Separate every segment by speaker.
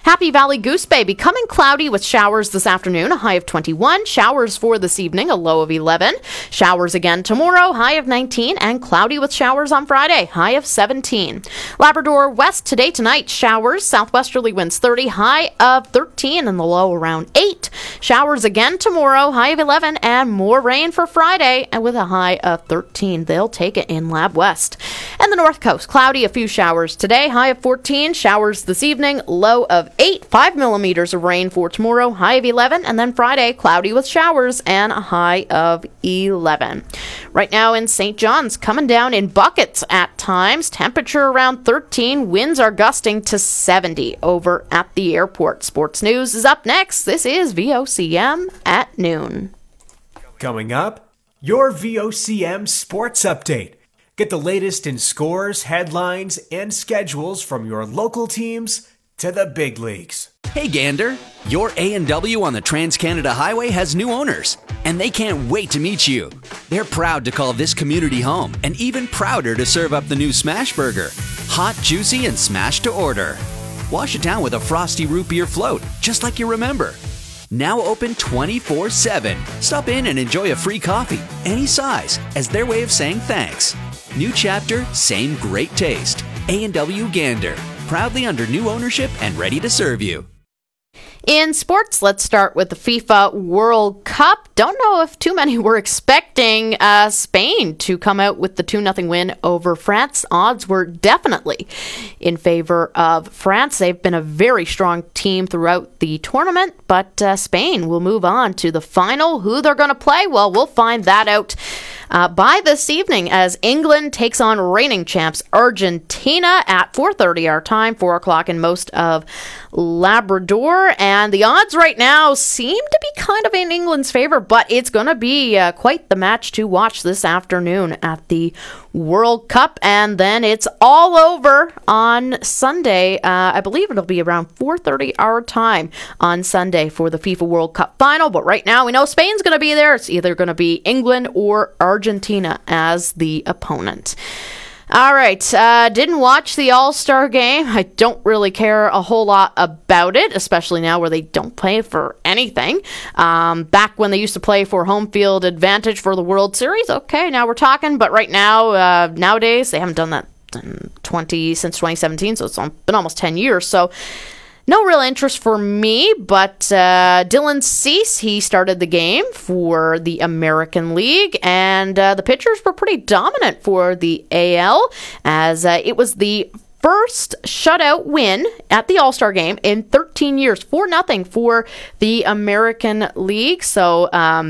Speaker 1: Happy Valley Goose Bay, becoming cloudy with showers this afternoon, a high of 21. Showers for this evening, a low of 11. Showers again tomorrow, high of 19. And cloudy with showers on Friday, high of 17. Labrador West today, tonight, showers. Southwesterly winds 30, high of 13 and the low around 8. Showers again tomorrow, high of 11. And more rain for Friday and with a high of 13. They'll take it in Lab West. And the North Coast, cloudy, a few showers today, high of 14. Showers this evening, low of 8. 5 millimeters of rain for tomorrow, high of 11. And then Friday, cloudy with showers and a high of 11. Right now in St. John's, coming down in buckets at times. Temperature around 13. Winds are gusting to 70 over at the airport. Sports News is up next. This is VOCM at noon.
Speaker 2: Coming up, your VOCM Sports Update. Get the latest in scores, headlines, and schedules from your local teams to the big leagues.
Speaker 3: Hey Gander, your A&W on the Trans-Canada Highway has new owners, and they can't wait to meet you. They're proud to call this community home, and even prouder to serve up the new Smash Burger. Hot, juicy, and smashed to order. Wash it down with a frosty root beer float, just like you remember. Now open 24/7. Stop in and enjoy a free coffee, any size, as their way of saying thanks. New chapter, same great taste. A&W Gander, proudly under new ownership and ready to serve you.
Speaker 1: In sports, let's start with the FIFA World Cup. Don't know if too many were expecting Spain to come out with the 2-0 win over France. Odds were definitely in favor of France. They've been a very strong team throughout the tournament, but Spain will move on to the final. Who they're going to play? Well, we'll find that out by this evening as England takes on reigning champs Argentina at 4:30 our time, 4 o'clock in most of Labrador. And the odds right now seem to be kind of in England's favor, but it's going to be quite the match to watch this afternoon at the World Cup. And then it's all over on Sunday. I believe it'll be around 4:30 our time on Sunday for the FIFA World Cup final. But right now we know Spain's going to be there. It's either going to be England or Argentina as the opponent. All right, didn't watch the All-Star game. I don't really care a whole lot about it, especially now where they don't play for anything. Back when they used to play for home field advantage for the World Series, okay, now we're talking. But right now, nowadays, they haven't done that since 2017, so it's been almost 10 years. So no real interest for me, but Dylan Cease, he started the game for the American League, and the pitchers were pretty dominant for the AL, as it was the first shutout win at the All-Star game in 13 years, 4-0 for the American League. So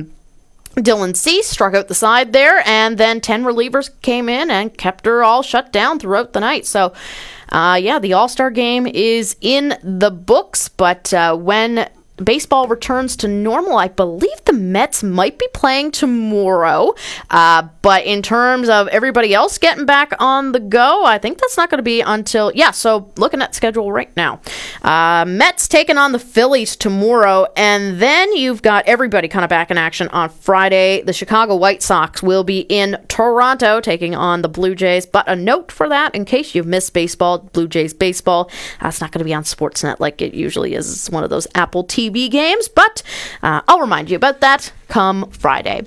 Speaker 1: Dylan Cease struck out the side there, and then 10 relievers came in and kept her all shut down throughout the night. So the All-Star game is in the books, but when baseball returns to normal, I believe the Mets might be playing tomorrow. But in terms of everybody else getting back on the go, I think that's not going to be until, so looking at schedule right now. Mets taking on the Phillies tomorrow, and then you've got everybody kind of back in action on Friday. The Chicago White Sox will be in Toronto taking on the Blue Jays. But a note for that, in case you've missed baseball, Blue Jays baseball, it's not going to be on Sportsnet like it usually is. It's one of those Apple TV games, but I'll remind you about that come Friday.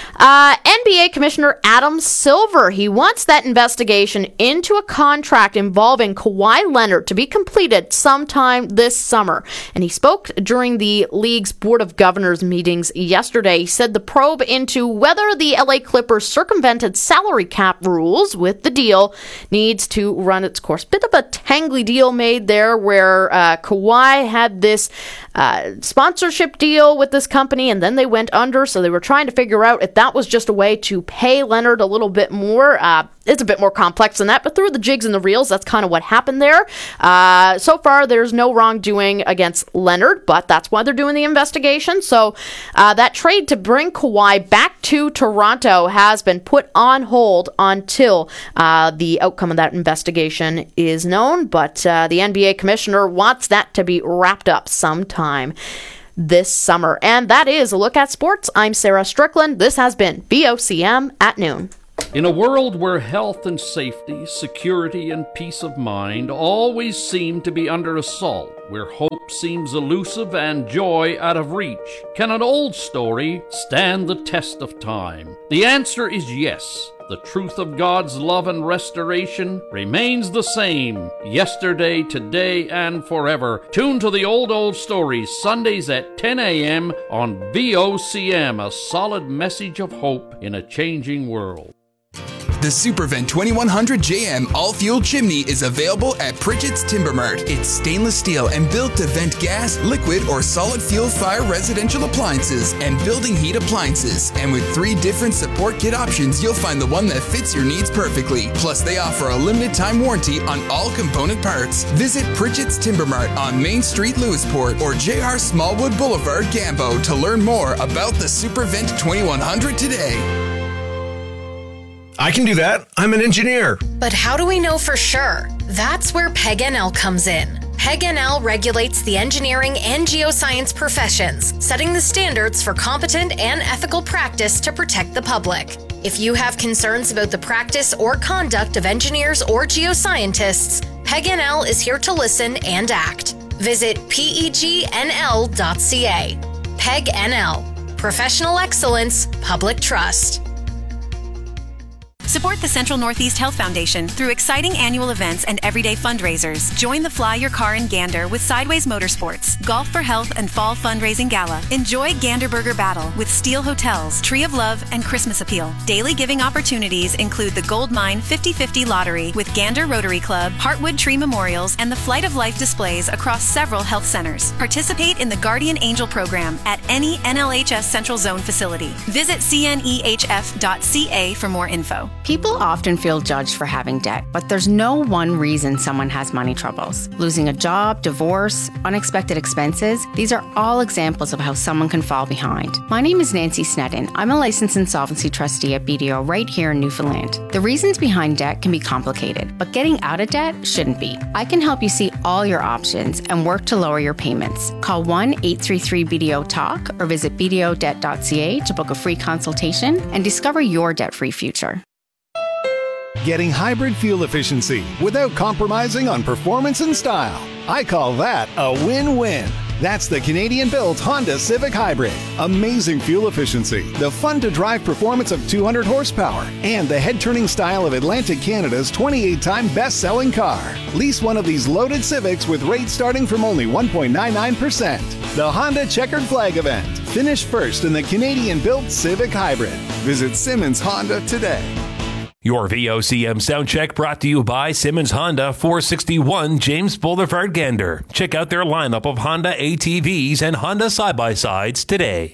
Speaker 1: NBA Commissioner Adam Silver, he wants that investigation into a contract involving Kawhi Leonard to be completed sometime this summer. And he spoke during the league's Board of Governors meetings yesterday. He said the probe into whether the LA Clippers circumvented salary cap rules with the deal needs to run its course. Bit of a tangly deal made there where Kawhi had this sponsorship deal with this company, and then they went under, so they were trying to figure out if that was just a way to pay Leonard a little bit more. It's a bit more complex than that, but through the jigs and the reels, that's kind of what happened there. So far, there's no wrongdoing against Leonard, but that's why they're doing the investigation. So that trade to bring Kawhi back to Toronto has been put on hold until the outcome of that investigation is known, but the NBA commissioner wants that to be wrapped up sometime this summer. And that is a look at sports. I'm Sarah Strickland. This has been VOCM at noon.
Speaker 4: In a world where health and safety, security and peace of mind always seem to be under assault, where hope seems elusive and joy out of reach? Can an old story stand the test of time? The answer is yes. The truth of God's love and restoration remains the same, yesterday, today, and forever. Tune to the Old Stories, Sundays at 10 a.m. on VOCM, a solid message of hope in a changing world.
Speaker 5: The Supervent 2100 JM all-fuel chimney is available at Pritchett's Timber Mart. It's stainless steel and built to vent gas, liquid, or solid fuel fire residential appliances and building heat appliances. And with 3 different support kit options, you'll find the one that fits your needs perfectly. Plus, they offer a limited time warranty on all component parts. Visit Pritchett's Timber Mart on Main Street, Lewisport, or JR Smallwood Boulevard, Gambo to learn more about the Supervent 2100 today.
Speaker 6: I can do that. I'm an engineer.
Speaker 7: But how do we know for sure? That's where PEG-NL comes in. PEG-NL regulates the engineering and geoscience professions, setting the standards for competent and ethical practice to protect the public. If you have concerns about the practice or conduct of engineers or geoscientists, PEG-NL is here to listen and act. Visit pegnl.ca. PEG-NL. Professional excellence, public trust.
Speaker 8: Support the Central Northeast Health Foundation through exciting annual events and everyday fundraisers. Join the Fly Your Car in Gander with Sideways Motorsports, Golf for Health, and Fall Fundraising Gala. Enjoy Gander Burger Battle with Steel Hotels, Tree of Love, and Christmas Appeal. Daily giving opportunities include the Gold Mine 50/50 Lottery with Gander Rotary Club, Heartwood Tree Memorials, and the Flight of Life displays across several health centers. Participate in the Guardian Angel program at any NLHS Central Zone facility. Visit cnehf.ca for more info.
Speaker 9: People often feel judged for having debt, but there's no one reason someone has money troubles. Losing a job, divorce, unexpected expenses, these are all examples of how someone can fall behind. My name is Nancy Sneddon. I'm a licensed insolvency trustee at BDO right here in Newfoundland. The reasons behind debt can be complicated, but getting out of debt shouldn't be. I can help you see all your options and work to lower your payments. Call 1-833-BDO-TALK or visit bdodebt.ca to book a free consultation and discover your debt-free future.
Speaker 10: Getting hybrid fuel efficiency without compromising on performance and style. I call that a win-win. That's the Canadian-built Honda Civic Hybrid. Amazing fuel efficiency, the fun-to-drive performance of 200 horsepower, and the head-turning style of Atlantic Canada's 28-time best-selling car. Lease one of these loaded Civics with rates starting from only 1.99%. The Honda Checkered Flag event. Finish first in the Canadian-built Civic Hybrid. Visit Simmons Honda today.
Speaker 11: Your VOCM Soundcheck brought to you by Simmons Honda, 461 James Boulevard, Gander. Check out their lineup of Honda ATVs and Honda side-by-sides today.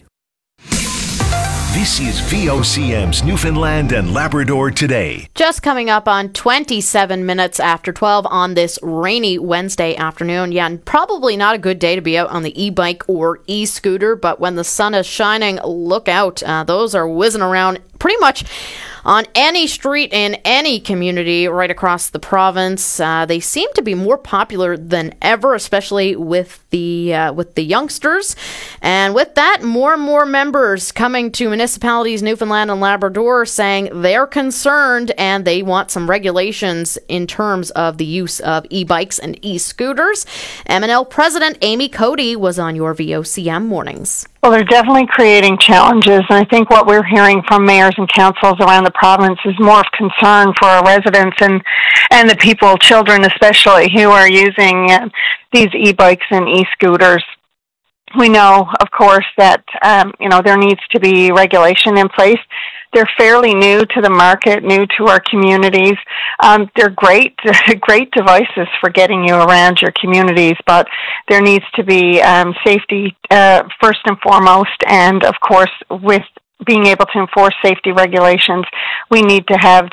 Speaker 2: This is VOCM's Newfoundland and Labrador Today.
Speaker 1: Just coming up on 27 minutes after 12 on this rainy Wednesday afternoon. Yeah, and probably not a good day to be out on the e-bike or e-scooter, but when the sun is shining, look out. Those are whizzing around pretty much on any street in any community right across the province. They seem to be more popular than ever, especially with the youngsters. And with that, more and more members coming to municipalities, Newfoundland and Labrador, saying they're concerned and they want some regulations in terms of the use of e-bikes and e-scooters. MNL President Amy Cody was on your VOCM Mornings.
Speaker 12: Well, they're definitely creating challenges, and I think what we're hearing from mayors and councils around the province is more of concern for our residents and the people, children especially, who are using these e-bikes and e-scooters. We know, of course, that there needs to be regulation in place. They're fairly new to the market, new to our communities. They're great devices for getting you around your communities, but there needs to be safety first and foremost, and of course, with being able to enforce safety regulations, we need to have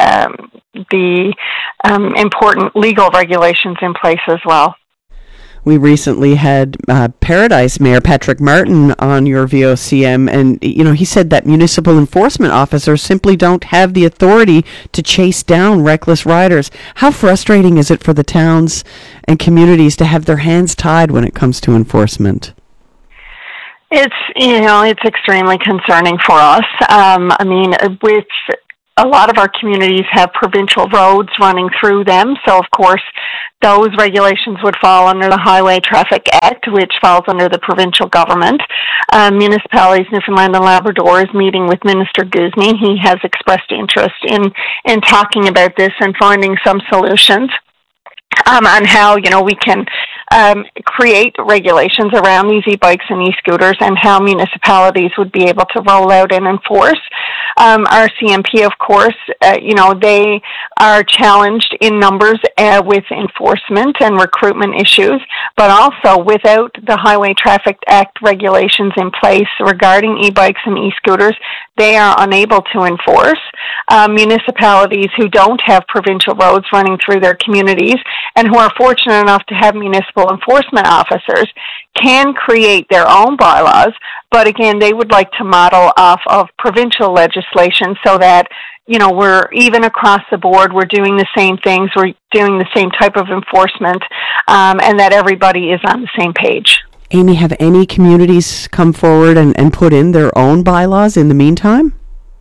Speaker 12: the important legal regulations in place as well.
Speaker 13: We recently had Paradise Mayor Patrick Martin on your VOCM, and he said that municipal enforcement officers simply don't have the authority to chase down reckless riders. How frustrating is it for the towns and communities to have their hands tied when it comes to enforcement? It's extremely concerning for us.
Speaker 12: a lot of our communities have provincial roads running through them, so of course those regulations would fall under the Highway Traffic Act, which falls under the provincial government. Municipalities Newfoundland and Labrador is meeting with Minister Guzny. He has expressed interest in talking about this and finding some solutions on how, we can create regulations around these e-bikes and e-scooters and how municipalities would be able to roll out and enforce. Our CMP, of course, they are challenged in numbers with enforcement and recruitment issues, but also without the Highway Traffic Act regulations in place regarding e-bikes and e-scooters, they are unable to enforce. Municipalities who don't have provincial roads running through their communities and who are fortunate enough to have municipal enforcement officers can create their own bylaws, but again, they would like to model off of provincial legislation so that, we're even across the board, we're doing the same things, we're doing the same type of enforcement, and that everybody is on the same page.
Speaker 13: Amy, have any communities come forward and put in their own bylaws in the meantime?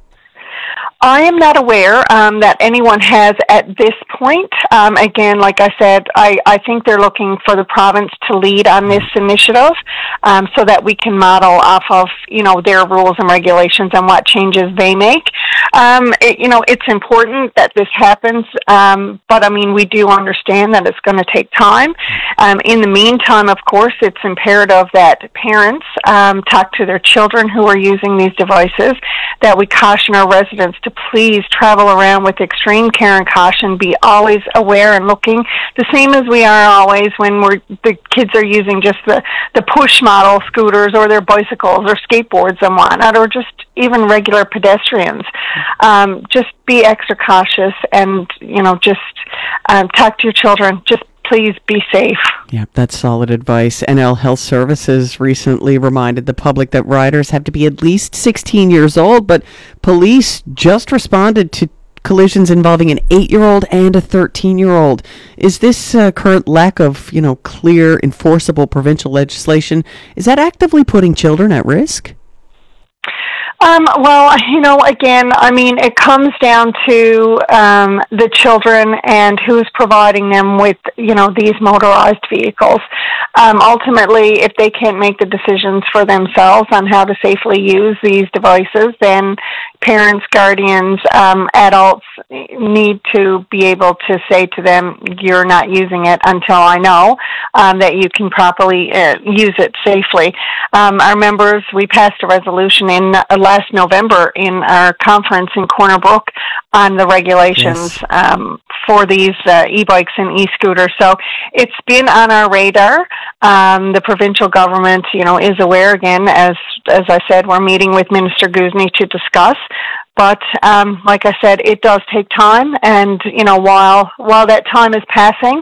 Speaker 12: I am not aware that anyone has at this point. Again, like I said, I think they're looking for the province to lead on this initiative so that we can model off of, their rules and regulations and what changes they make. It's important that this happens, but we do understand that it's going to take time. In the meantime, of course, it's imperative that parents talk to their children who are using these devices, that we caution our residents to please travel around with extreme care and caution, be always aware and looking, the same as we are always when the kids are using just the push model scooters or their bicycles or skateboards and whatnot, or just even regular pedestrians. Just be extra cautious and, talk to your children. Just please be safe.
Speaker 13: Yeah, that's solid advice. NL Health Services recently reminded the public that riders have to be at least 16 years old, but police just responded to collisions involving an 8-year-old and a 13-year-old. Is this current lack of, clear, enforceable provincial legislation, is that actively putting children at risk?
Speaker 12: Again, it comes down to the children and who's providing them with, these motorized vehicles. Ultimately, if they can't make the decisions for themselves on how to safely use these devices, then parents, guardians, adults need to be able to say to them, you're not using it until I know that you can properly use it safely. Our members, we passed a resolution in last November in our conference in Corner Brook on the regulations for these e-bikes and e-scooters. So it's been on our radar. The provincial government, is aware again, as I said, we're meeting with Minister Guzny to discuss. But like I said, it does take time, and while that time is passing,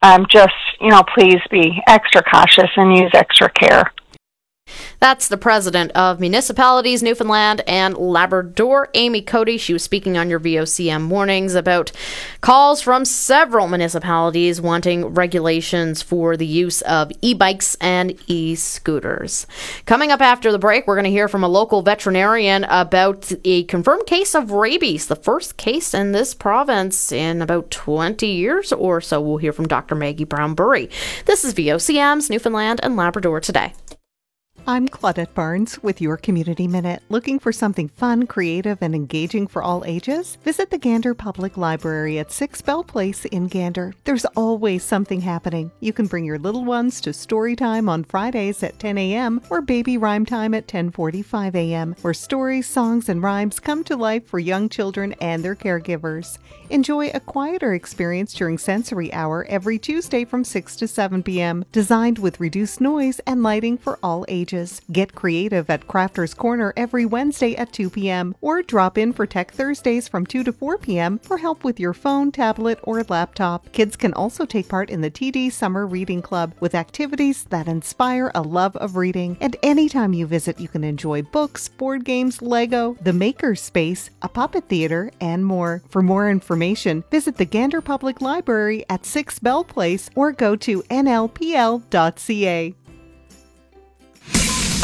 Speaker 12: please be extra cautious and use extra care.
Speaker 1: That's the president of Municipalities Newfoundland and Labrador, Amy Cody. She was speaking on your VOCM mornings about calls from several municipalities wanting regulations for the use of e-bikes and e-scooters. Coming up after the break, we're going to hear from a local veterinarian about a confirmed case of rabies, the first case in this province in about 20 years or so. We'll hear from Dr. Maggie Brown-Burry. This is VOCM's Newfoundland and Labrador Today.
Speaker 14: I'm Claudette Barnes with your Community Minute. Looking for something fun, creative, and engaging for all ages? Visit the Gander Public Library at 6 Bell Place in Gander. There's always something happening. You can bring your little ones to story time on Fridays at 10 a.m. or baby rhyme time at 10:45 a.m., where stories, songs, and rhymes come to life for young children and their caregivers. Enjoy a quieter experience during Sensory Hour every Tuesday from 6 to 7 p.m., designed with reduced noise and lighting for all ages. Get creative at Crafters Corner every Wednesday at 2 p.m. or drop in for Tech Thursdays from 2 to 4 p.m. for help with your phone, tablet, or laptop. Kids can also take part in the TD Summer Reading Club with activities that inspire a love of reading. And anytime you visit, you can enjoy books, board games, Lego, the Maker Space, a puppet theater, and more. For more information, visit the Gander Public Library at 6 Bell Place or go to nlpl.ca.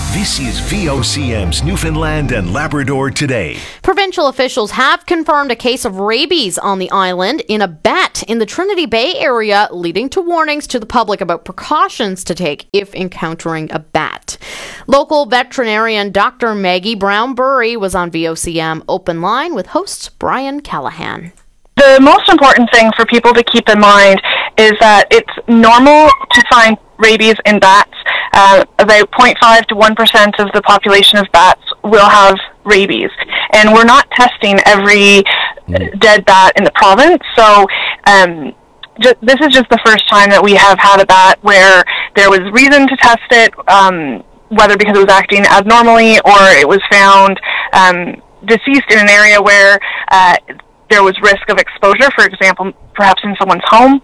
Speaker 15: This is VOCM's Newfoundland and Labrador Today.
Speaker 1: Provincial officials have confirmed a case of rabies on the island in a bat in the Trinity Bay area, leading to warnings to the public about precautions to take if encountering a bat. Local veterinarian Dr. Maggie Brown-Burry was on VOCM Open Line with host Brian Callahan.
Speaker 16: The most important thing for people to keep in mind is that it's normal to find rabies in bats. About 0.5 to 1% of the population of bats will have rabies. And we're not testing every dead bat in the province. So this is just the first time that we have had a bat where there was reason to test it, whether because it was acting abnormally or it was found deceased in an area where there was risk of exposure, for example, perhaps in someone's home.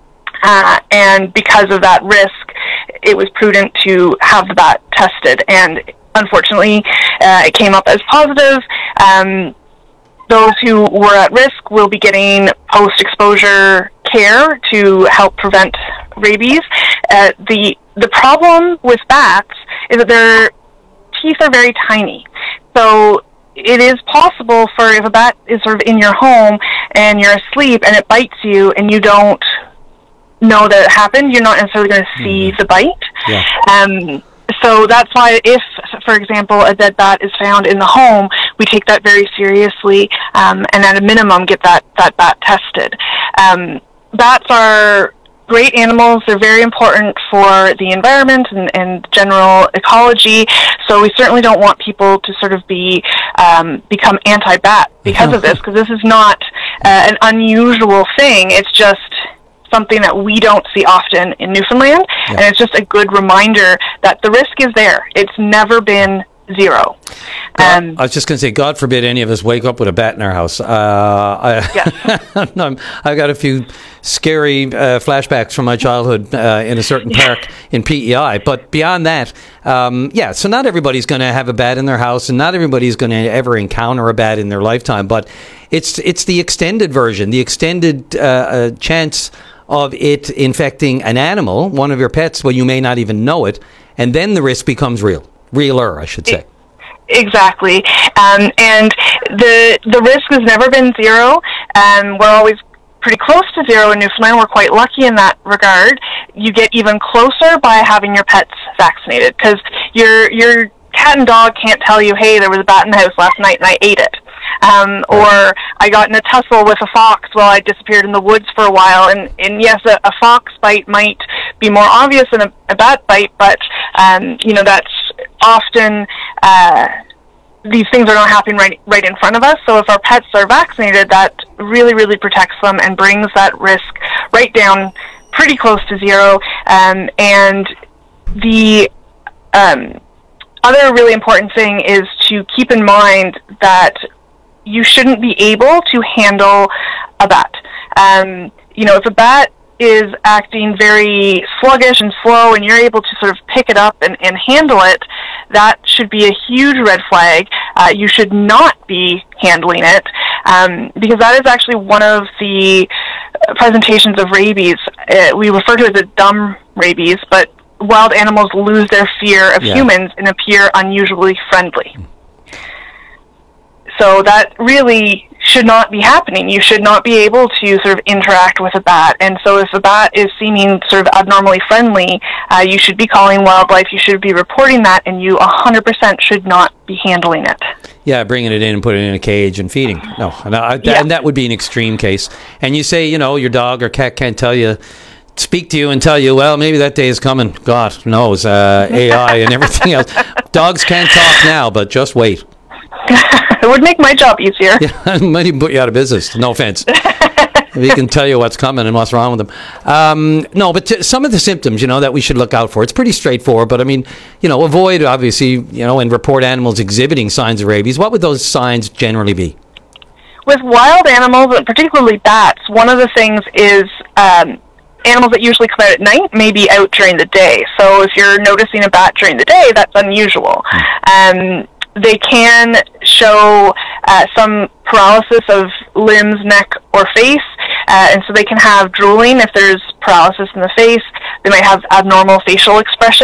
Speaker 16: And because of that risk, it was prudent to have the bat tested. And unfortunately, it came up as positive. Those who were at risk will be getting post-exposure care to help prevent rabies. The problem with bats is that their teeth are very tiny. So it is possible for if a bat is sort of in your home and you're asleep and it bites you and you don't know that it happened, you're not necessarily going to see the bite. Yeah. So that's why if, for example, a dead bat is found in the home, we take that very seriously and at a minimum get that bat tested. Bats are great animals. They're very important for the environment and general ecology. So we certainly don't want people to sort of become anti-bat because of this, because this is not an unusual thing. It's just something that we don't see often in Newfoundland, and it's just a good reminder that the risk is there. It's never been zero.
Speaker 17: I was just going to say, God forbid any of us wake up with a bat in our house. I've got a few scary flashbacks from my childhood in a certain park in PEI. But beyond that, so not everybody's going to have a bat in their house, and not everybody's going to ever encounter a bat in their lifetime. But it's the extended version, the extended chance of it infecting an animal, one of your pets, well, you may not even know it, and then the risk becomes realer, I should say.
Speaker 16: Exactly. And the risk has never been zero. We're always pretty close to zero in Newfoundland. We're quite lucky in that regard. You get even closer by having your pets vaccinated, because your cat and dog can't tell you, hey, there was a bat in the house last night and I ate it. Or I got in a tussle with a fox while I disappeared in the woods for a while. And yes, a fox bite might be more obvious than a bat bite, but, that's often, these things are not happening right in front of us. So if our pets are vaccinated, that really, really protects them and brings that risk right down pretty close to zero. And the other really important thing is to keep in mind that you shouldn't be able to handle a bat. If a bat is acting very sluggish and slow and you're able to sort of pick it up and handle it, that should be a huge red flag. You should not be handling it, because that is actually one of the presentations of rabies. We refer to it as a dumb rabies, but wild animals lose their fear of humans and appear unusually friendly. So that really should not be happening. You should not be able to sort of interact with a bat. And so if a bat is seeming sort of abnormally friendly, you should be calling wildlife, you should be reporting that, and you 100% should not be handling it.
Speaker 17: Yeah, bringing it in and putting it in a cage and feeding. No, and that would be an extreme case. And you say, your dog or cat can't speak to you and tell you, well, maybe that day is coming. God knows, AI and everything else. Dogs can't talk now, but just wait.
Speaker 16: It would make my job easier.
Speaker 17: Yeah, might even put you out of business. No offense. If he can tell you what's coming and what's wrong with them. No, but some of the symptoms, that we should look out for. It's pretty straightforward, but avoid, obviously, and report animals exhibiting signs of rabies. What would those signs generally be?
Speaker 16: With wild animals, particularly bats, one of the things is animals that usually come out at night may be out during the day. So if you're noticing a bat during the day, that's unusual. They can show some paralysis of limbs, neck, or face, and so they can have drooling if there's paralysis in the face. They might have abnormal facial expressions.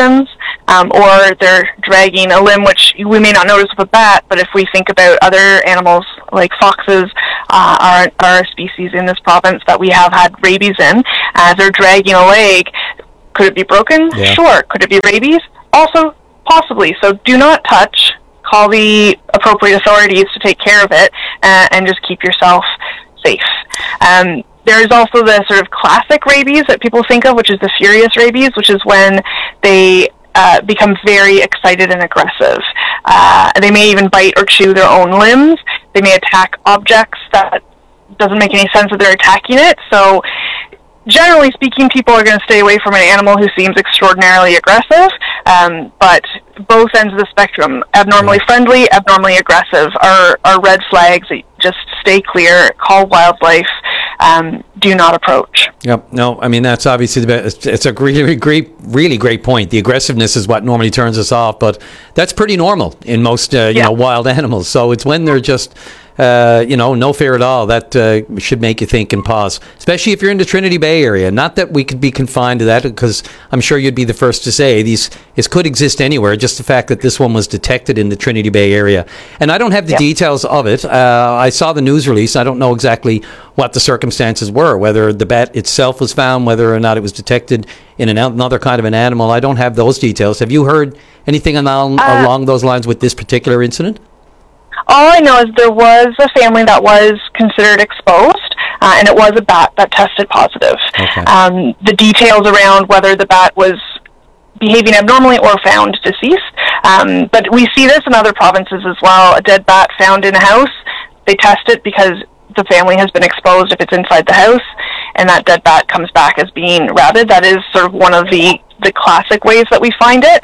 Speaker 16: or they're dragging a limb, which we may not notice with a bat, but if we think about other animals like foxes, are a species in this province that we have had rabies in, they're dragging a leg. Could it be broken?
Speaker 17: Yeah.
Speaker 16: Sure. Could it be rabies? Also, possibly. So do not touch. Call the appropriate authorities to take care of it, and just keep yourself safe. There is also the sort of classic rabies that people think of, which is the furious rabies, which is when they become very excited and aggressive. They may even bite or chew their own limbs. They may attack objects that doesn't make any sense that they're attacking it. So generally speaking, people are going to stay away from an animal who seems extraordinarily aggressive, but both ends of the spectrum, abnormally friendly, abnormally aggressive, are red flags. Just stay clear, call wildlife, do not approach.
Speaker 17: Yep. No, I mean, that's obviously it's a really great point. The aggressiveness is what normally turns us off, but that's pretty normal in most wild animals. So it's when they're just no fear at all, that should make you think and pause, especially if you're in the Trinity Bay area. Not that we could be confined to that, because I'm sure you'd be the first to say this could exist anywhere, just the fact that this one was detected in the Trinity Bay area. And I don't have the details of it. I saw the news release. I don't know exactly what the circumstances were, whether the bat itself was found, whether or not it was detected in another kind of an animal. I don't have those details. Have you heard anything along those lines with this particular incident?
Speaker 16: All I know is there was a family that was considered exposed, and it was a bat that tested positive. Okay. The details around whether the bat was behaving abnormally or found deceased, but we see this in other provinces as well. A dead bat found in a house, they test it because the family has been exposed if it's inside the house, and that dead bat comes back as being rabid. That is sort of one of the classic ways that we find it.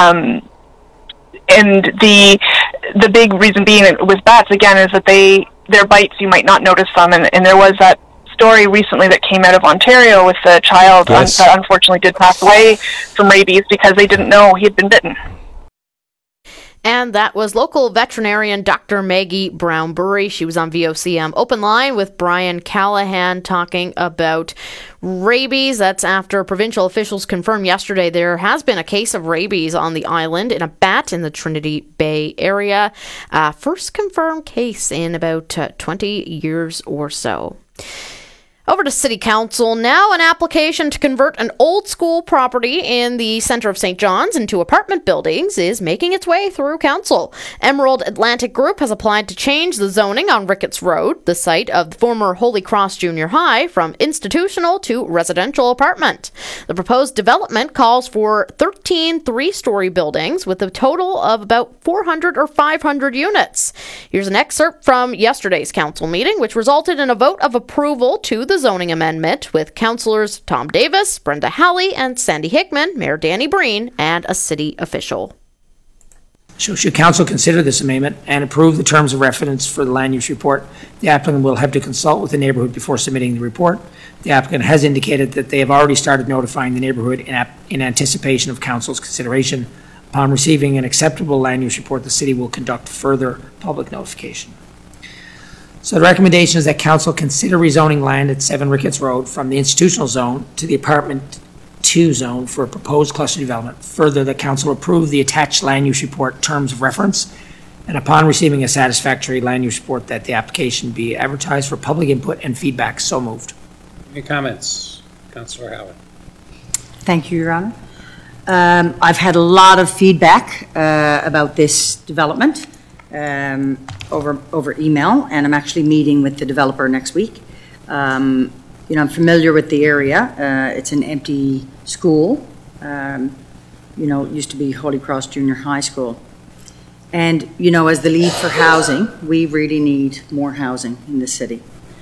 Speaker 16: And the big reason being with bats, again, is that their bites, you might not notice them. And there was that story recently that came out of Ontario with a child that unfortunately did pass away from rabies because they didn't know he had been bitten.
Speaker 1: And that was local veterinarian Dr. Maggie Brown-Burry. She was on VOCM Open Line with Brian Callahan talking about rabies. That's after provincial officials confirmed yesterday there has been a case of rabies on the island in a bat in the Trinity Bay area. First confirmed case in about 20 years or so. Over to City Council now. An application to convert an old school property in the centre of St. John's into apartment buildings is making its way through Council. Emerald Atlantic Group has applied to change the zoning on Ricketts Road, the site of the former Holy Cross Junior High, from institutional to residential apartment. The proposed development calls for 13 three-story buildings with a total of about 400 or 500 units. Here's an excerpt from yesterday's Council meeting, which resulted in a vote of approval to the zoning amendment with councillors Tom Davis, Brenda Halley, and Sandy Hickman, Mayor Danny Breen, and a city official.
Speaker 18: So should council consider this amendment and approve the terms of reference for the land use report, the applicant will have to consult with the neighborhood before submitting the report. The applicant has indicated that they have already started notifying the neighborhood in anticipation of council's consideration. Upon receiving an acceptable land use report, the city will conduct further public notification. So the recommendation is that council consider rezoning land at 7 Ricketts Road from the institutional zone to the apartment 2 zone for a proposed cluster development. Further, the council approve the attached land use report terms of reference, and upon receiving a satisfactory land use report, that the application be advertised for public input and feedback. So moved.
Speaker 19: Any comments? Councillor Howard.
Speaker 20: Thank you, Your Honour. I've had a lot of feedback about this development. Over email, and I'm actually meeting with the developer next week. I'm familiar with the area. It's an empty school. It used to be Holy Cross Junior High School. And, as the lead for housing, we really need more housing in the city.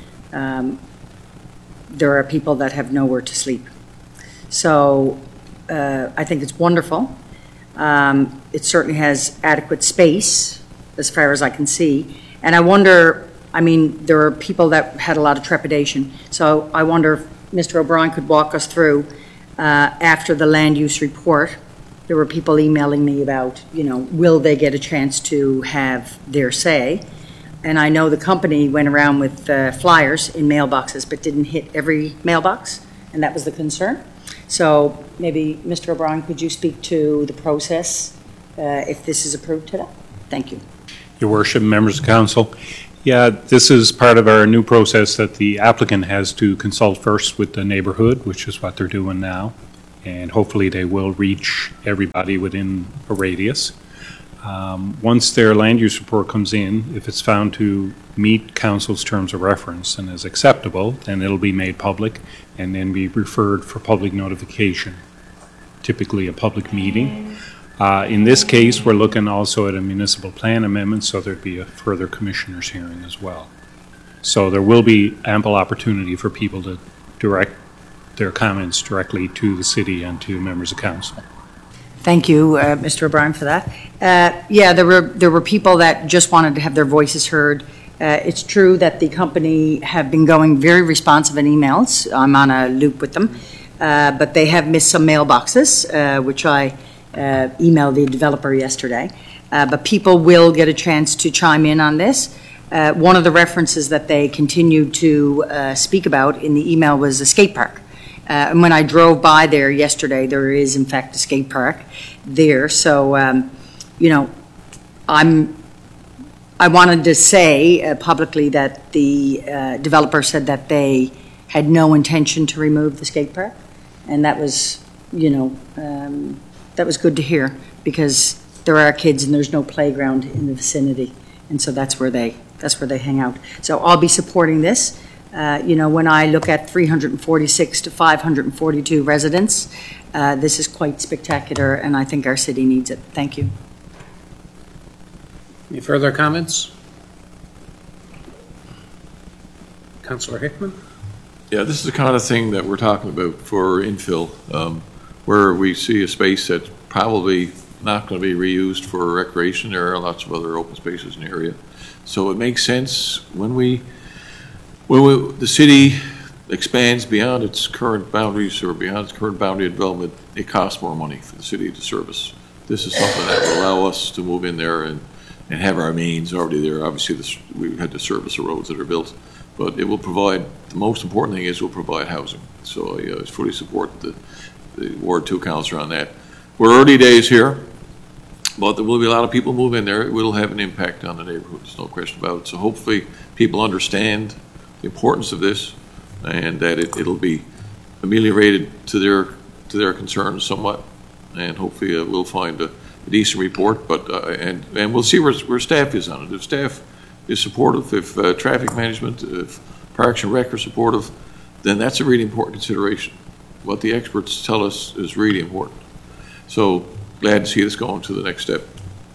Speaker 20: There are people that have nowhere to sleep. So I think it's wonderful. It certainly has adequate space as far as I can see. And I wonder, there are people that had a lot of trepidation. So I wonder if Mr. O'Brien could walk us through, after the land use report, there were people emailing me about, will they get a chance to have their say? And I know the company went around with flyers in mailboxes, but didn't hit every mailbox, and that was the concern. So maybe, Mr. O'Brien, could you speak to the process if this is approved today? Thank you.
Speaker 21: Your Worship, members of council. Yeah, this is part of our new process that the applicant has to consult first with the neighborhood, which is what they're doing now. And hopefully they will reach everybody within a radius. Once their land use report comes in, if it's found to meet council's terms of reference and is acceptable, then it'll be made public and then be referred for public notification, typically a public meeting. In this case, we're looking also at a municipal plan amendment, so there'd be a further commissioner's hearing as well. So there will be ample opportunity for people to direct their comments directly to the city and to members of council.
Speaker 20: Thank you, Mr. O'Brien, for that. Yeah, there were people that just wanted to have their voices heard. It's true that the company have been going very responsive in emails. I'm on a loop with them, but they have missed some mailboxes, which I emailed the developer yesterday. But people will get a chance to chime in on this. One of the references that they continued to speak about in the email was a skate park. And when I drove by there yesterday, there is in fact a skate park there. So, you know, I wanted to say publicly that the developer said that they had no intention to remove the skate park, and that was, you know, that was good to hear, because there are kids and there's no playground in the vicinity, and so that's where they hang out. So I'll be supporting this. You know, when I look at 346 to 542 residents, this is quite spectacular, and I think our city needs it. Thank you.
Speaker 19: Any further comments? Councillor Hickman?
Speaker 22: Yeah, this is the kind of thing that we're talking about for infill, where we see a space that's probably not going to be reused for recreation. There are lots of other open spaces in the area. So it makes sense when the city expands beyond its current boundaries or beyond its current boundary of development, it costs more money for the city to service. This is something that will allow us to move in there and have our mains already there. Obviously, we've had to service the roads that are built, but it will provide, the most important thing is it will provide housing. So I fully support the Ward 2 councillor on that. We're early days here, but there will be a lot of people move in there. It will have an impact on the neighborhood, there's no question about it. So hopefully people understand the importance of this, and that it'll be ameliorated to their concerns somewhat, and hopefully we'll find a decent report. But and we'll see where staff is on it. If staff is supportive, if traffic management, if Parks and Rec are supportive, then that's a really important consideration. What the experts tell us is really important. So glad to see this going to the next step.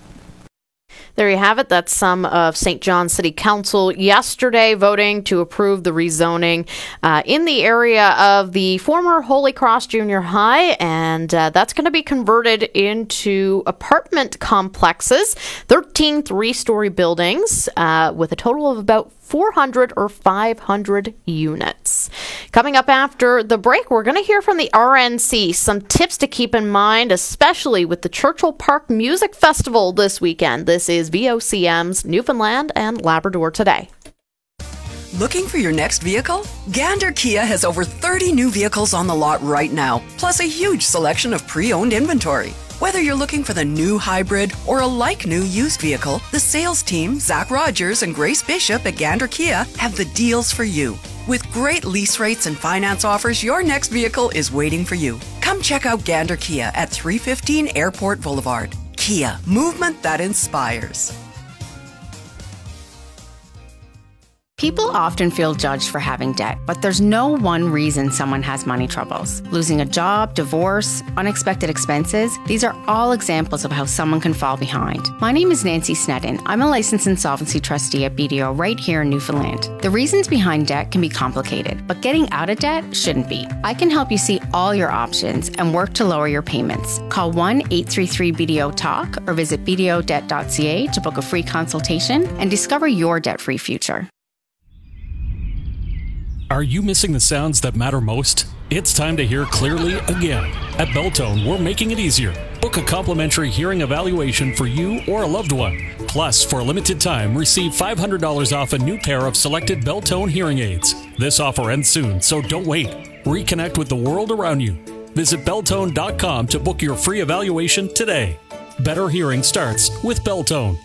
Speaker 1: There you have it. That's some of St. John City Council yesterday voting to approve the rezoning in the area of the former Holy Cross Junior High, and that's going to be converted into apartment complexes, 13 three-story buildings with a total of about 400 or 500 units. Coming up after the break, we're going to hear from the RNC some tips to keep in mind, especially with the Churchill Park Music Festival this weekend. This is VOCM's Newfoundland and Labrador Today.
Speaker 23: Looking for your next vehicle? Gander Kia has over 30 new vehicles on the lot right now, plus a huge selection of pre-owned inventory. Whether you're looking for the new hybrid or a like-new used vehicle, the sales team, Zach Rogers and Grace Bishop at Gander Kia, have the deals for you. With great lease rates and finance offers, your next vehicle is waiting for you. Come check out Gander Kia at 315 Airport Boulevard. Kia, movement that inspires.
Speaker 9: People often feel judged for having debt, but there's no one reason someone has money troubles. Losing a job, divorce, unexpected expenses, these are all examples of how someone can fall behind. My name is Nancy Snedden. I'm a licensed insolvency trustee at BDO right here in Newfoundland. The reasons behind debt can be complicated, but getting out of debt shouldn't be. I can help you see all your options and work to lower your payments. Call 1-833-BDO-TALK or visit bdodebt.ca to book a free consultation and discover your debt-free future.
Speaker 24: Are you missing the sounds that matter most? It's time to hear clearly again. At Beltone, we're making it easier. Book a complimentary hearing evaluation for you or a loved one. Plus, for a limited time, receive $500 off a new pair of selected Beltone hearing aids. This offer ends soon, so don't wait. Reconnect with the world around you. Visit Beltone.com to book your free evaluation today. Better hearing starts with Beltone.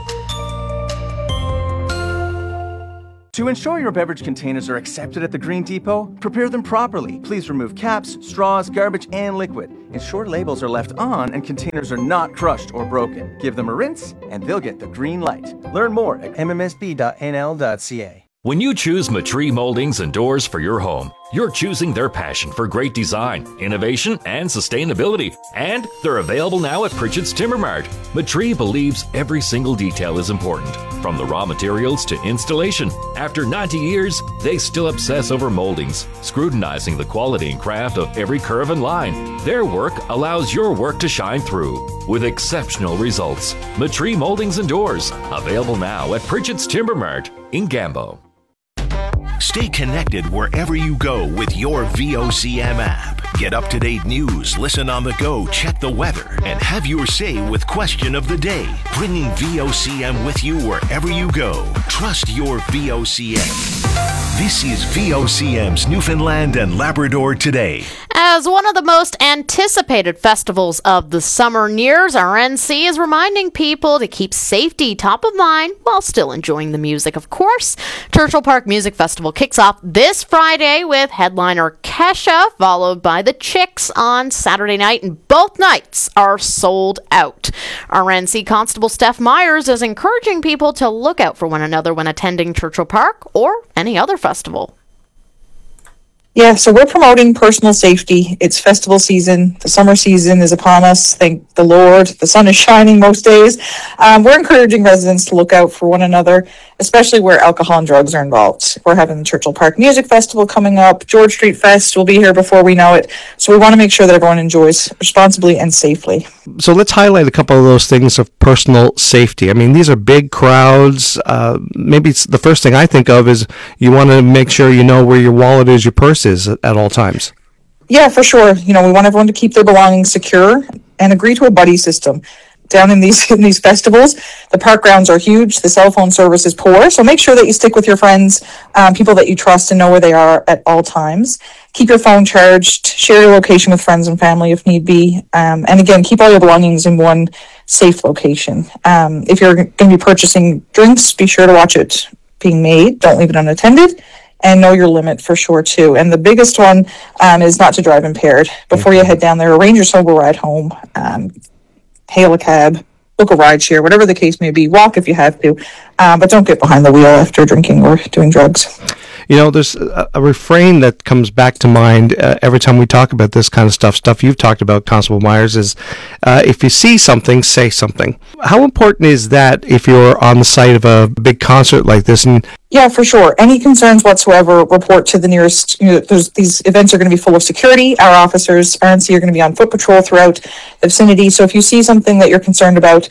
Speaker 3: To ensure your beverage containers are accepted at the Green Depot, prepare them properly. Please remove caps, straws, garbage, and liquid. Ensure labels are left on and containers are not crushed or broken. Give them a rinse, and they'll get the green light. Learn more at mmsb.nl.ca.
Speaker 4: When you choose Matree Moldings and Doors for your home, you're choosing their passion for great design, innovation, and sustainability. And they're available now at Pritchett's Timber Mart. Matree believes every single detail is important, from the raw materials to installation. After 90 years, they still obsess over moldings, scrutinizing the quality and craft of every curve and line. Their work allows your work to shine through with exceptional results. Matree Moldings and Doors, available now at Pritchett's Timber Mart in Gambo.
Speaker 15: Stay connected wherever you go with your VOCM app. Get up-to-date news, listen on the go, check the weather, and have your say with Question of the Day. Bringing VOCM with you wherever you go. Trust your VOCM. This is VOCM's Newfoundland and Labrador Today.
Speaker 1: As one of the most anticipated festivals of the summer nears, RNC is reminding people to keep safety top of mind while still enjoying the music, of course. Churchill Park Music Festival kicks off this Friday with headliner Kesha, followed by the Chicks on Saturday night, and both nights are sold out. RNC Constable Steph Myers is encouraging people to look out for one another when attending Churchill Park or any other festival.
Speaker 5: Yeah, so we're promoting personal safety. It's festival season. The summer season is upon us. Thank the Lord. The sun is shining most days. We're encouraging residents to look out for one another, especially where alcohol and drugs are involved. We're having the Churchill Park Music Festival coming up. George Street Fest will be here before we know it. So we want to make sure that everyone enjoys responsibly and safely.
Speaker 6: So let's highlight a couple of those things of personal safety. I mean, these are big crowds. Maybe it's the first thing I think of is you want to make sure you know where your wallet is, your purse is at all times.
Speaker 5: Yeah, for sure. You know, we want everyone to keep their belongings secure and agree to a buddy system. Down in these festivals, the park grounds are huge. The cell phone service is poor. So make sure that you stick with your friends, people that you trust and know where they are at all times. Keep your phone charged. Share your location with friends and family if need be. And again, keep all your belongings in one safe location. If you're going to be purchasing drinks, be sure to watch it being made. Don't leave it unattended. And know your limit for sure, too. And the biggest one is not to drive impaired. Before you head down there, arrange your sober ride home. Hail a cab, book a ride share, whatever the case may be. Walk if you have to, but don't get behind the wheel after drinking or doing drugs.
Speaker 6: You know, there's a refrain that comes back to mind every time we talk about this kind of stuff you've talked about, Constable Myers, is if you see something, say something. How important is that if you're on the site of a big concert like this? And
Speaker 5: yeah, for sure. Any concerns whatsoever, report to the nearest. These events are going to be full of security. Our officers, RNC, are going to be on foot patrol throughout the vicinity. So if you see something that you're concerned about,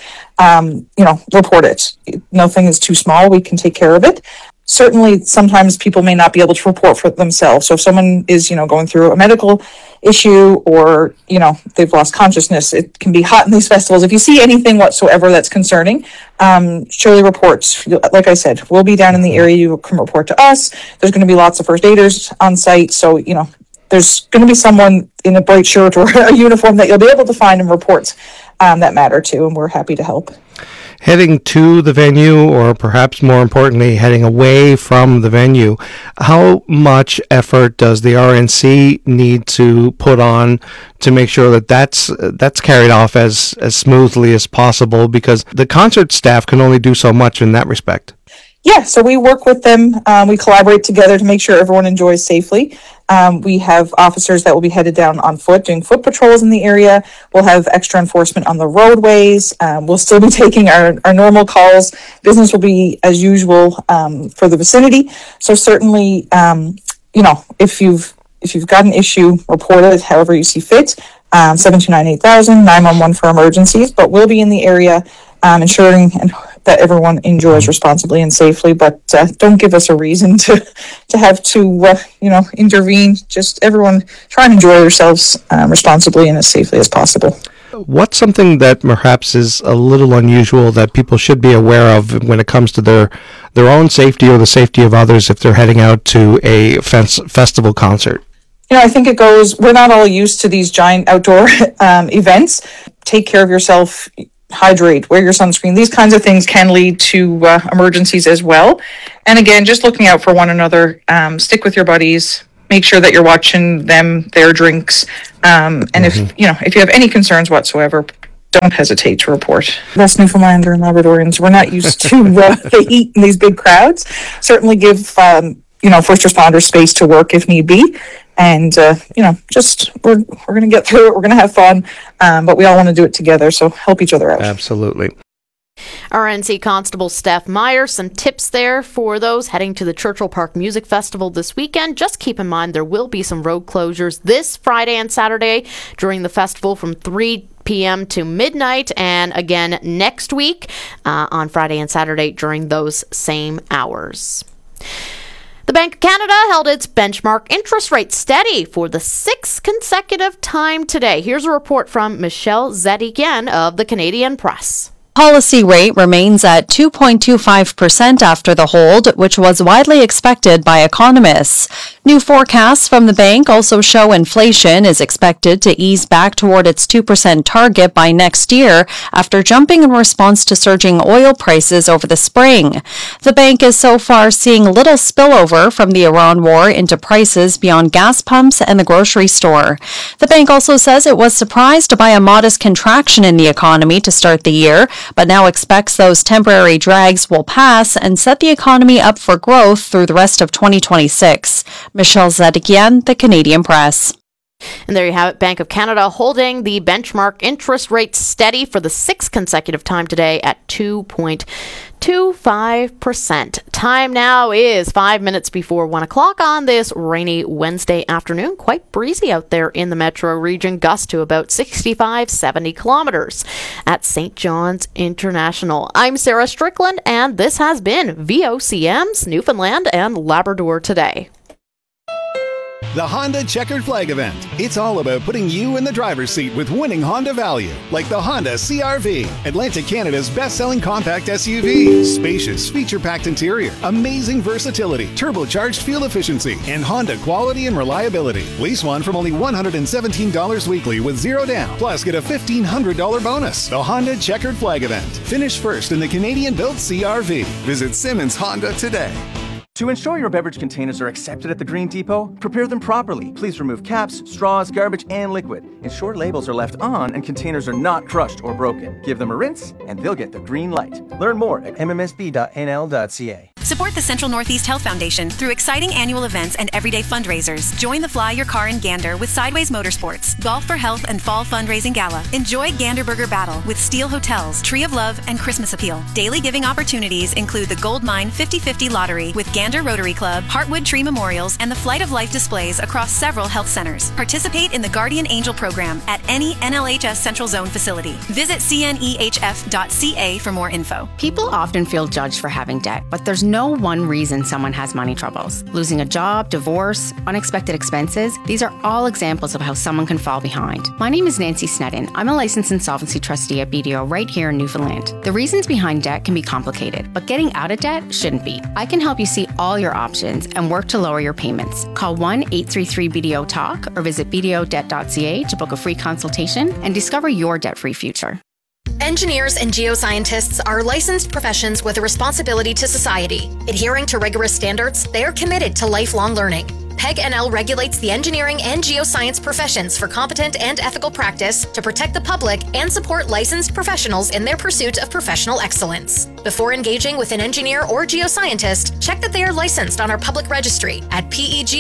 Speaker 5: report it. Nothing is too small. We can take care of it. Certainly, sometimes people may not be able to report for themselves. So if someone is, going through a medical issue or, they've lost consciousness, it can be hot in these festivals. If you see anything whatsoever that's concerning, surely reports. Like I said, we'll be down in the area. You can report to us. There's going to be lots of first aiders on site. So, there's going to be someone in a bright shirt or a uniform that you'll be able to find and reports that matter to, and we're happy to help.
Speaker 6: Heading to the venue, or perhaps more importantly, heading away from the venue, how much effort does the RNC need to put on to make sure that that's carried off as smoothly as possible? Because the concert staff can only do so much in that respect.
Speaker 5: Yeah, so we work with them. We collaborate together to make sure everyone enjoys safely. We have officers that will be headed down on foot doing foot patrols in the area. We'll have extra enforcement on the roadways. We'll still be taking our normal calls. Business will be as usual for the vicinity. So certainly, if you've got an issue, report it however you see fit. 729-8000, 911 for emergencies. But we'll be in the area ensuring that everyone enjoys responsibly and safely, but don't give us a reason to have to intervene. Just everyone try and enjoy yourselves responsibly and as safely as possible.
Speaker 6: What's something that perhaps is a little unusual that people should be aware of when it comes to their own safety or the safety of others if they're heading out to a festival concert?
Speaker 5: I think we're not all used to these giant outdoor events. Take care of yourself, hydrate, wear your sunscreen. These kinds of things can lead to emergencies as well. And again, just looking out for one another, stick with your buddies, make sure that you're watching their drinks. And if you have any concerns whatsoever, don't hesitate to report. Us Newfoundlander and Labradorians, we're not used to the heat and these big crowds. Certainly give, first responders space to work if need be. And, we're going to get through it. We're going to have fun. But we all want to do it together. So help each other out.
Speaker 6: Absolutely.
Speaker 1: RNC Constable Steph Meyer, some tips there for those heading to the Churchill Park Music Festival this weekend. Just keep in mind there will be some road closures this Friday and Saturday during the festival from 3 p.m. to midnight, and again next week on Friday and Saturday during those same hours. The Bank of Canada held its benchmark interest rate steady for the 6th consecutive time today. Here's a report from Michelle Zedikian of the Canadian Press.
Speaker 7: Policy rate remains at 2.25% after the hold, which was widely expected by economists. New forecasts from the bank also show inflation is expected to ease back toward its 2% target by next year after jumping in response to surging oil prices over the spring. The bank is so far seeing little spillover from the Iran war into prices beyond gas pumps and the grocery store. The bank also says it was surprised by a modest contraction in the economy to start the year, but now expects those temporary drags will pass and set the economy up for growth through the rest of 2026. Michelle Zedikian, the Canadian Press.
Speaker 1: And there you have it, Bank of Canada holding the benchmark interest rate steady for the 6th consecutive time today at 2.25%. Time now is 5 minutes before 1 o'clock on this rainy Wednesday afternoon. Quite breezy out there in the metro region, gusts to about 65, 70 kilometers at St. John's International. I'm Sarah Strickland, and this has been VOCM's Newfoundland and Labrador Today.
Speaker 8: The Honda Checkered Flag event. It's all about putting you in the driver's seat with winning Honda value, like the Honda CR-V, Atlantic Canada's best-selling compact SUV. Spacious, feature-packed interior, amazing versatility, turbocharged fuel efficiency, and Honda quality and reliability. Lease one from only $117 weekly with zero down. Plus, get a $1,500 bonus. The Honda Checkered Flag event. Finish first in the Canadian-built CR-V. Visit Simmons Honda today.
Speaker 3: To ensure your beverage containers are accepted at the Green Depot, prepare them properly. Please remove caps, straws, garbage, and liquid. Ensure labels are left on and containers are not crushed or broken. Give them a rinse and they'll get the green light. Learn more at mmsb.nl.ca.
Speaker 10: Support the Central Northeast Health Foundation through exciting annual events and everyday fundraisers. Join the Fly Your Car in Gander with Sideways Motorsports, Golf for Health and Fall Fundraising Gala. Enjoy Gander Burger Battle with Steel Hotels, Tree of Love, and Christmas Appeal. Daily giving opportunities include the Gold Mine 50/50 Lottery with Gander Rotary Club, Heartwood Tree Memorials, and the Flight of Life displays across several health centers. Participate in the Guardian Angel program at any NLHS Central Zone facility. Visit cnehf.ca for more info.
Speaker 9: People often feel judged for having debt, but there's no one reason someone has money troubles. Losing a job, divorce, unexpected expenses, these are all examples of how someone can fall behind. My name is Nancy Snedden. I'm a licensed insolvency trustee at BDO right here in Newfoundland. The reasons behind debt can be complicated, but getting out of debt shouldn't be. I can help you see all your options and work to lower your payments. Call 1-833-BDO-TALK or visit bdodebt.ca to book a free consultation and discover your debt-free future.
Speaker 11: Engineers and geoscientists are licensed professions with a responsibility to society. Adhering to rigorous standards, they are committed to lifelong learning. PEG NL regulates the engineering and geoscience professions for competent and ethical practice to protect the public and support licensed professionals in their pursuit of professional excellence. Before engaging with an engineer or geoscientist, check that they are licensed on our public registry at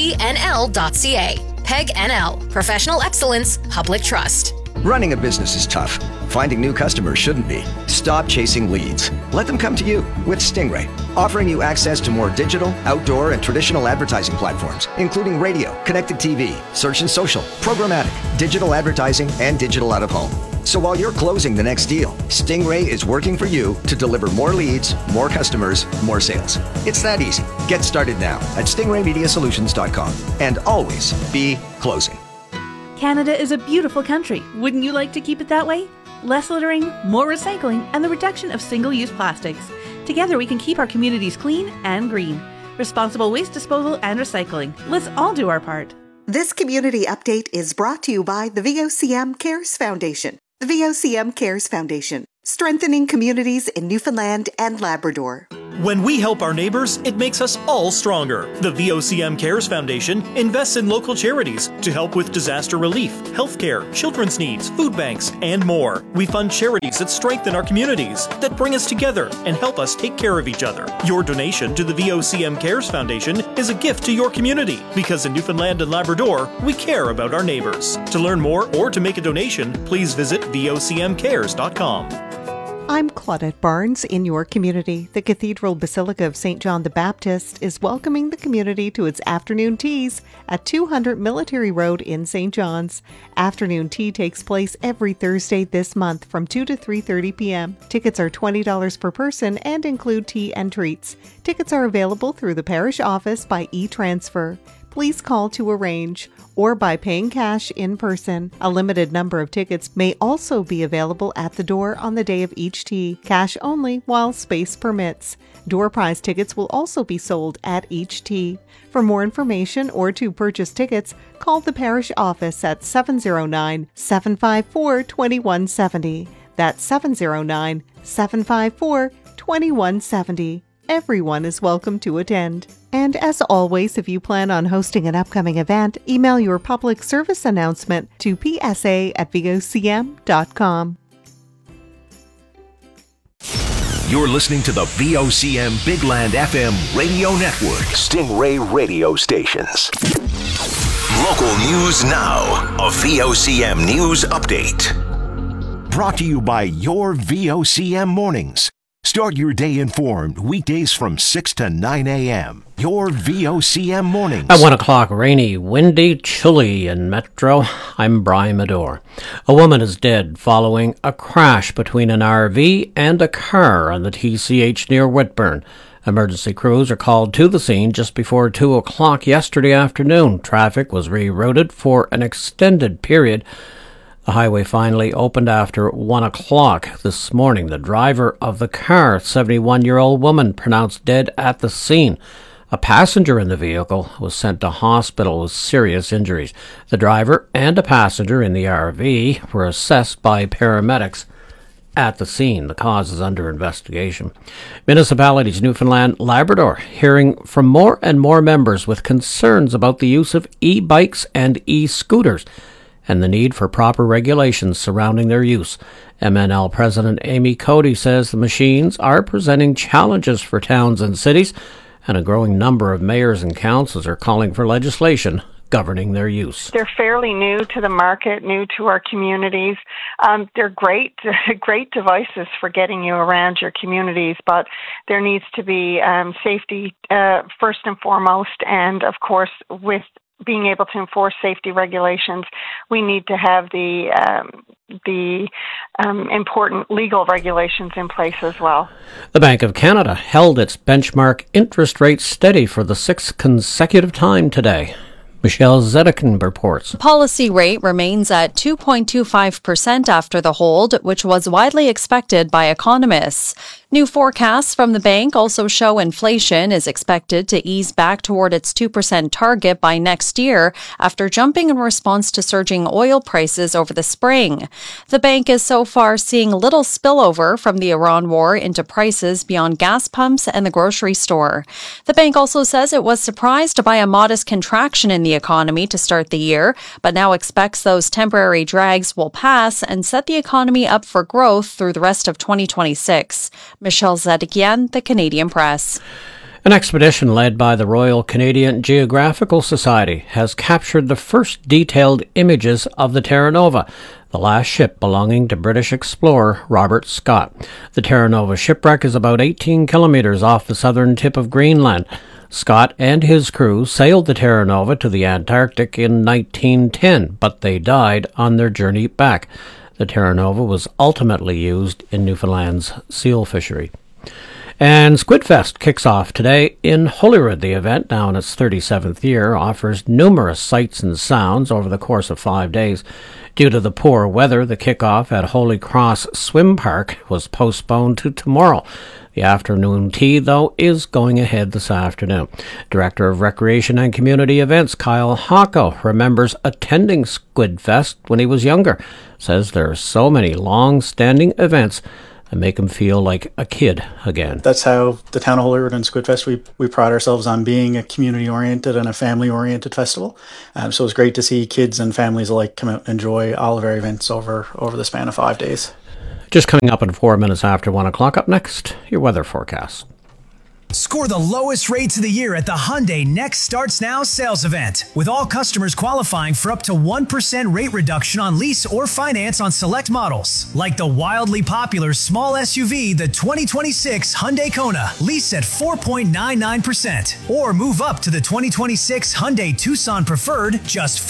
Speaker 11: pegnl.ca. PEG NL, Professional Excellence, Public Trust.
Speaker 25: Running a business is tough. Finding new customers shouldn't be. Stop chasing leads. Let them come to you with Stingray, offering you access to more digital, outdoor, and traditional advertising platforms, including radio, connected TV, search and social, programmatic, digital advertising, and digital out-of-home. So while you're closing the next deal, Stingray is working for you to deliver more leads, more customers, more sales. It's that easy. Get started now at stingraymediasolutions.com and always be closing.
Speaker 26: Canada is a beautiful country. Wouldn't you like to keep it that way? Less littering, more recycling, and the reduction of single-use plastics. Together we can keep our communities clean and green. Responsible waste disposal and recycling. Let's all do our part.
Speaker 2: This community update is brought to you by the VOCM Cares Foundation. The VOCM Cares Foundation, strengthening communities in Newfoundland and Labrador.
Speaker 12: When we help our neighbors, it makes us all stronger. The VOCM Cares Foundation invests in local charities to help with disaster relief, healthcare, children's needs, food banks, and more. We fund charities that strengthen our communities, that bring us together and help us take care of each other. Your donation to the VOCM Cares Foundation is a gift to your community, because in Newfoundland and Labrador, we care about our neighbors. To learn more or to make a donation, please visit vocmcares.com.
Speaker 13: I'm Claudette Barnes in your community. The Cathedral Basilica of St. John the Baptist is welcoming the community to its afternoon teas at 200 Military Road in St. John's. Afternoon tea takes place every Thursday this month from 2 to 3:30 p.m. Tickets are $20 per person and include tea and treats. Tickets are available through the parish office by e-transfer. Please call to arrange or by paying cash in person. A limited number of tickets may also be available at the door on the day of each tea. Cash only while space permits. Door prize tickets will also be sold at each tea. For more information or to purchase tickets, call the parish office at 709-754-2170. That's 709-754-2170. Everyone is welcome to attend. And as always, if you plan on hosting an upcoming event, email your public service announcement to psa@vocm.com.
Speaker 15: You're listening to the VOCM Bigland FM radio network. Stingray radio stations. Local news now. A VOCM news update. Brought to you by your VOCM mornings. Start your day informed weekdays from 6 to 9 a.m. Your VOCM mornings.
Speaker 14: At 1 o'clock, rainy, windy, chilly in Metro. I'm Brian Medore. A woman is dead following a crash between an RV and a car on the TCH near Whitburn. Emergency crews are called to the scene just before 2 o'clock yesterday afternoon. Traffic was rerouted for an extended period. The highway finally opened after 1 o'clock this morning. The driver of the car, 71-year-old woman, pronounced dead at the scene. A passenger in the vehicle was sent to hospital with serious injuries. The driver and a passenger in the RV were assessed by paramedics at the scene. The cause is under investigation. Municipalities Newfoundland, Labrador, hearing from more and more members with concerns about the use of e-bikes and e-scooters and the need for proper regulations surrounding their use. MNL President Amy Cody says the machines are presenting challenges for towns and cities, and a growing number of mayors and councils are calling for legislation governing their use.
Speaker 16: They're fairly new to the market, new to our communities. They're great devices for getting you around your communities, but there needs to be safety first and foremost, and of course with being able to enforce safety regulations, we need to have the important legal regulations in place as well.
Speaker 14: The Bank of Canada held its benchmark interest rate steady for the sixth consecutive time today. Michelle Zedekin reports.
Speaker 7: The policy rate remains at 2.25% after the hold, which was widely expected by economists. New forecasts from the bank also show inflation is expected to ease back toward its 2% target by next year after jumping in response to surging oil prices over the spring. The bank is so far seeing little spillover from the Iran war into prices beyond gas pumps and the grocery store. The bank also says it was surprised by a modest contraction in the economy to start the year, but now expects those temporary drags will pass and set the economy up for growth through the rest of 2026. Michelle Zedekian, The Canadian Press.
Speaker 14: An expedition led by the Royal Canadian Geographical Society has captured the first detailed images of the Terra Nova, the last ship belonging to British explorer Robert Scott. The Terra Nova shipwreck is about 18 kilometers off the southern tip of Greenland. Scott and his crew sailed the Terra Nova to the Antarctic in 1910, but they died on their journey back. The Terra Nova was ultimately used in Newfoundland's seal fishery. And Squidfest kicks off today in Holyrood. The event, now in its 37th year, offers numerous sights and sounds over the course of 5 days. Due to the poor weather, the kickoff at Holy Cross Swim Park was postponed to tomorrow. The afternoon tea, though, is going ahead this afternoon. Director of Recreation and Community Events, Kyle Hocko, remembers attending Squidfest when he was younger. Says there are so many long-standing events and make him feel like a kid again.
Speaker 17: That's how the town of Holyrood and Squidfest, we pride ourselves on being a community-oriented and a family-oriented festival. So it's great to see kids and families alike come out and enjoy all of our events over the span of 5 days.
Speaker 14: Just coming up in 4 minutes after 1 o'clock. Up next, your weather forecast.
Speaker 18: Score the lowest rates of the year at the Hyundai Next Starts Now sales event, with all customers qualifying for up to 1% rate reduction on lease or finance on select models, like the wildly popular small SUV, the 2026 Hyundai Kona, lease at 4.99%, or move up to the 2026 Hyundai Tucson Preferred, just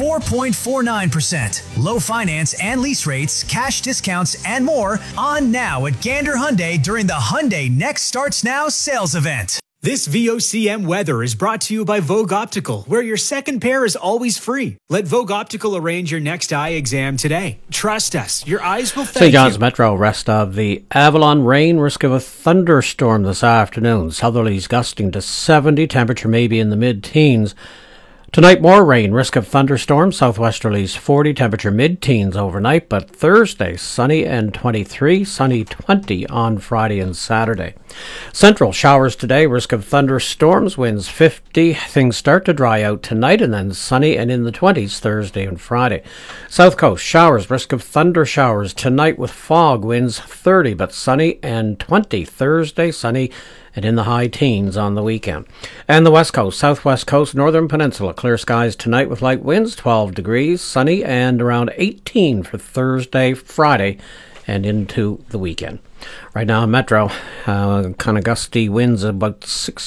Speaker 18: 4.49%. Low finance and lease rates, cash discounts, and more on now at Gander Hyundai during the Hyundai Next Starts Now sales event.
Speaker 19: This VOCM weather is brought to you by Vogue Optical, where your second pair is always free. Let Vogue Optical arrange your next eye exam today. Trust us, your eyes will thank you.
Speaker 14: St. John's Metro, rest of the Avalon rain, risk of a thunderstorm this afternoon. Southerlies gusting to 70, temperature maybe in the mid-teens. Tonight, more rain, risk of thunderstorms, southwesterlies 40, temperature mid-teens overnight, but Thursday, sunny and 23, sunny 20 on Friday and Saturday. Central, showers today, risk of thunderstorms, winds 50. Things start to dry out tonight, and then sunny and in the 20s Thursday and Friday. South Coast, showers, risk of thunder showers tonight with fog, winds 30, but sunny and 20 Thursday, sunny and in the high teens on the weekend. And the West Coast, Southwest Coast, Northern Peninsula, clear skies tonight with light winds, 12 degrees, sunny and around 18 for Thursday, Friday, and into the weekend. Right now in Metro, kind of gusty winds, about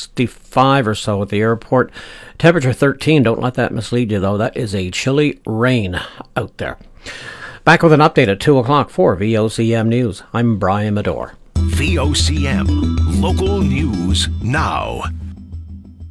Speaker 14: 65 or so at the airport. Temperature 13, don't let that mislead you though, that is a chilly rain out there. Back with an update at 2 o'clock for VOCM News. I'm Brian Medore.
Speaker 15: VOCM, local news now.